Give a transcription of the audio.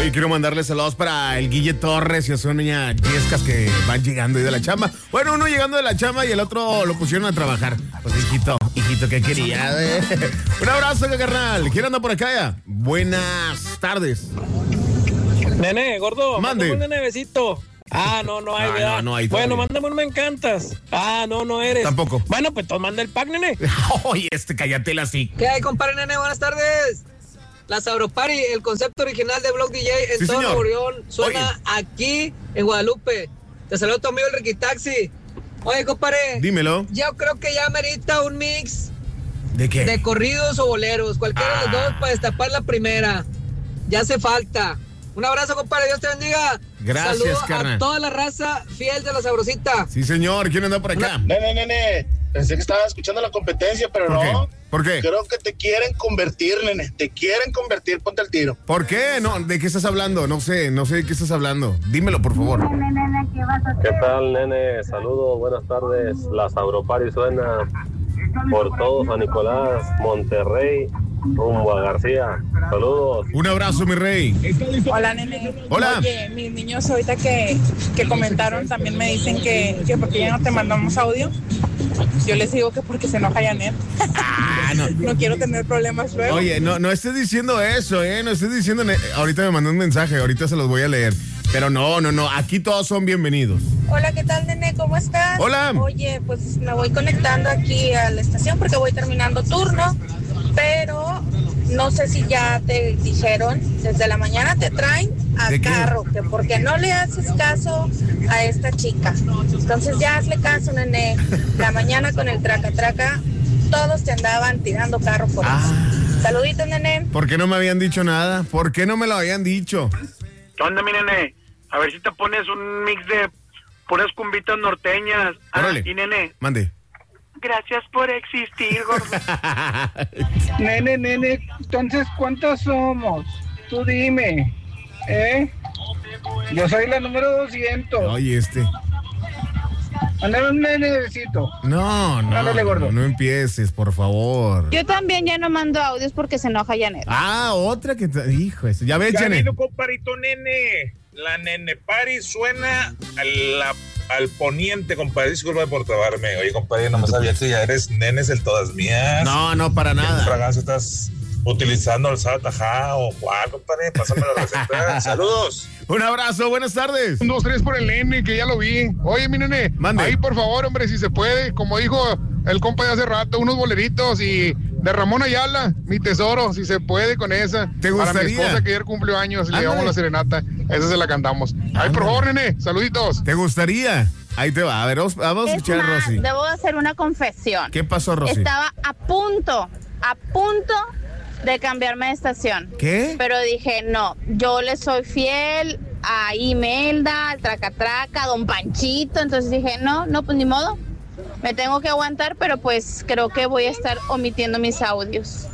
Oye, quiero mandarle saludos para el Guille Torres y a su niña Yescas que van llegando ahí de la chamba. Bueno, uno llegando de la chamba y el otro lo pusieron a trabajar. Pues hijito, ¿qué quería? Un abrazo, carnal. ¿Quién anda por acá ya? Buenas tardes. Nene, gordo, mande un nene besito. No hay, ¿verdad? No hay. Bueno, mándame un me encantas. No eres. Tampoco. Bueno, pues tú manda el pack, nene. Oye, cállate así. ¿Qué hay, compadre nene? Buenas tardes. La Sauropari, el concepto original de Blog DJ en sí, todo señor. Nuevo León, suena aquí en Guadalupe. Te saludo a tu amigo el Ricky Taxi. Oye, compadre. Dímelo. Yo creo que ya merita un mix. ¿De qué? De corridos o boleros. Cualquiera de los dos para destapar la primera. Ya hace falta. Un abrazo, compadre. Dios te bendiga. Gracias, Saludos carnal. a toda la raza fiel de la Sabrosita. Sí, señor. ¿Quién anda por acá? Nene. Pensé que estaba escuchando la competencia, pero no. ¿Por qué? Creo que te quieren convertir, nene. Te quieren convertir. Ponte el tiro. ¿Por qué? No, ¿de qué estás hablando? No sé de qué estás hablando. Dímelo, por favor. ¿Qué tal, nene? Saludos, buenas tardes. La Sauropari suena por todo San Nicolás, Monterrey, rumbo a García. Saludos. Un abrazo, mi rey. Hola, nene. Hola. Oye, mis niños ahorita que comentaron también me dicen que porque ya no te mandamos audio. Yo les digo que porque se enoja Janet. No. No quiero tener problemas luego. Oye, no estés diciendo eso, no estés diciendo... Ahorita me mandó un mensaje, ahorita se los voy a leer. Pero no, aquí todos son bienvenidos. Hola, ¿qué tal, nene? ¿Cómo estás? Hola. Oye, pues me voy conectando aquí a la estación porque voy terminando turno, pero no sé si ya te dijeron, desde la mañana te traen al carro, que porque no le haces caso a esta chica. Entonces ya hazle caso, nene. La mañana con el traca, todos te andaban tirando carro por eso. Saluditos, nene. ¿Por qué no me habían dicho nada? ¿Por qué no me lo habían dicho? ¿Qué onda, mi nene? A ver si te pones un mix de puras cumbitas norteñas. Órale. Y nene. Mande. Gracias por existir, gordo. Nene, entonces, ¿cuántos somos? Tú dime, Yo soy la número 200. Oye, Mándame un nenecito. No empieces, por favor. Yo también ya no mando audios porque se enoja Janet. Otra que... Hijo, ya ves, Janet. Camino, comparito, nene. La nene party suena al poniente, compadre. Disculpa por trabarme. Oye, compadre, no me sabía que ya eres nenes el todas mías. No, para nada. ¿Qué fragazo estás utilizando el Satajá o cuál, compadre? Pásame la receta. Saludos. Un abrazo, buenas tardes. 1, 2, 3 por el nene, que ya lo vi. Oye, mi nene, mande. Ahí por favor, hombre, si se puede, como dijo el compa de hace rato, unos boleritos y de Ramón Ayala, mi tesoro, si se puede con esa. ¿Te gustaría? Para mi esposa que ayer cumplió años, le damos la serenata, esa se la cantamos. Ahí por favor, nene, saluditos. ¿Te gustaría? Ahí te va, a ver, vamos a escuchar a Rosy. Debo hacer una confesión. ¿Qué pasó, Rosy? Estaba a punto de cambiarme de estación. ¿Qué? Pero dije, no, yo le soy fiel a Imelda, al Traca, a Don Panchito, entonces dije, no, pues ni modo. Me tengo que aguantar, pero pues creo que voy a estar omitiendo mis audios.